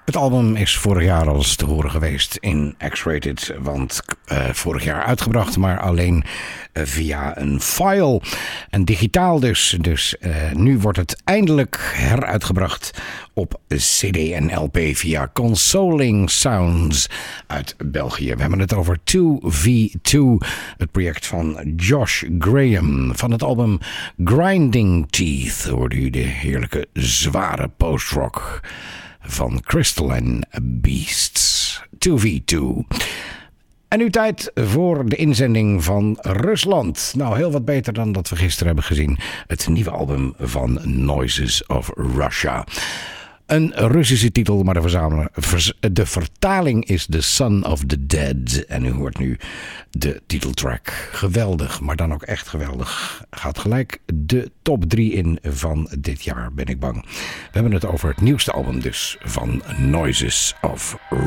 Het album is vorig jaar al eens te horen geweest in X-Rated, want vorig jaar uitgebracht, maar alleen via een file. En digitaal dus. Dus nu wordt het eindelijk heruitgebracht op CD en LP via Consoling Sounds uit België. We hebben het over 2v2, het project van Josh Graham. Van het album Grinding Teeth hoorde u de heerlijke zware post-rock van Crystal and Beasts. 2v2. En nu tijd voor de inzending van Rusland. Nou, heel wat beter dan dat we gisteren hebben gezien. Het nieuwe album van Noises of Russia. Een Russische titel, maar de vertaling is The Son of the Dead. En u hoort nu de titeltrack. Geweldig, maar dan ook echt geweldig. Gaat gelijk de top 3 in van dit jaar, ben ik bang. We hebben het over het nieuwste album dus van Noises of Russia.